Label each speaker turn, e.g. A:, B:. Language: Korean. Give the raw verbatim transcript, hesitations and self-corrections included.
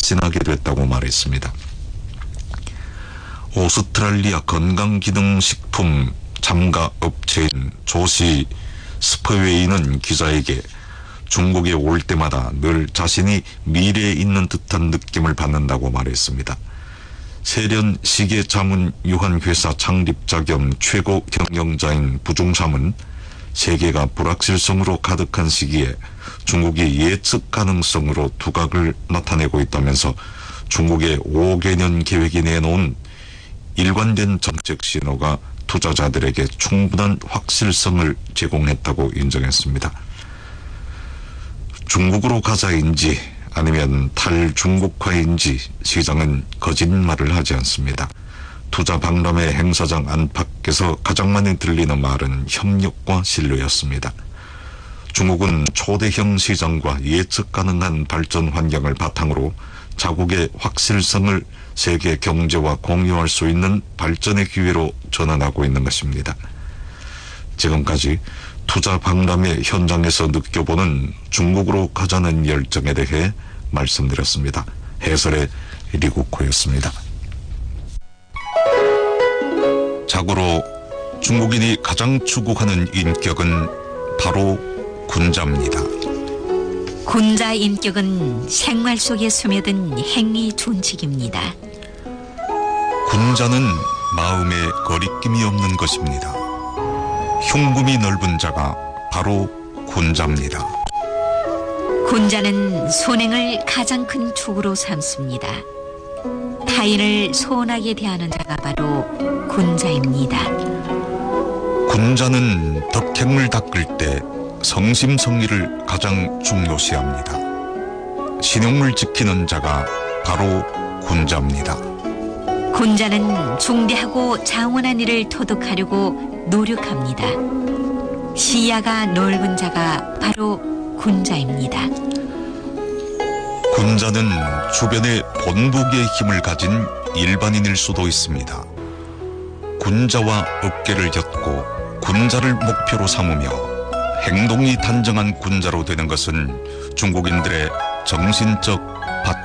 A: 확신하게 됐다고 말했습니다. 오스트랄리아 건강기능식품 첨가업체인 조시 스퍼웨이는 기자에게 중국에 올 때마다 늘 자신이 미래에 있는 듯한 느낌을 받는다고 말했습니다. 세련 시계 자문 유한회사 창립자 겸 최고 경영자인 부종삼은 세계가 불확실성으로 가득한 시기에 중국이 예측 가능성으로 두각을 나타내고 있다면서 중국의 오 개년 계획이 내놓은 일관된 정책 신호가 투자자들에게 충분한 확실성을 제공했다고 인정했습니다. 중국으로 가자인지 아니면 탈중국화인지 시장은 거짓말을 하지 않습니다. 투자 박람회 행사장 안팎에서 가장 많이 들리는 말은 협력과 신뢰였습니다. 중국은 초대형 시장과 예측 가능한 발전 환경을 바탕으로 자국의 확실성을 세계 경제와 공유할 수 있는 발전의 기회로 전환하고 있는 것입니다. 지금까지 투자 박람회 현장에서 느껴보는 중국으로 가자는 열정에 대해 말씀드렸습니다. 해설의 리국호였습니다. 자고로 중국인이 가장 추구하는 인격은 바로 군자입니다.
B: 군자 인격은 생활 속에 스며든 행위 준칙입니다.
A: 군자는 마음에 거리낌이 없는 것입니다. 흉금이 넓은 자가 바로 군자입니다.
B: 군자는 손행을 가장 큰 축으로 삼습니다. 타인을 소원하게 대하는 자가 바로 군자입니다.
A: 군자는 덕행을 닦을 때 성심성의를 가장 중요시합니다. 신용을 지키는 자가 바로 군자입니다.
B: 군자는 중대하고 장원한 일을 토득하려고 노력합니다. 시야가 넓은 자가 바로 군자입니다.
A: 군자는 주변에 본보기의 힘을 가진 일반인일 수도 있습니다. 군자와 어깨를 엮고 군자를 목표로 삼으며 행동이 단정한 군자로 되는 것은 중국인들의 정신적